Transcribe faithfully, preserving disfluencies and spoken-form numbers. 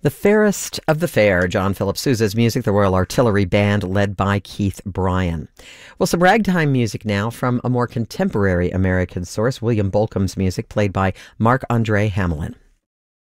The Fairest of the Fair, John Philip Sousa's music, the Royal Artillery Band, led by Keith Bryan. Well, some ragtime music now from a more contemporary American source, William Bolcom's music, played by Marc-Andre Hamelin.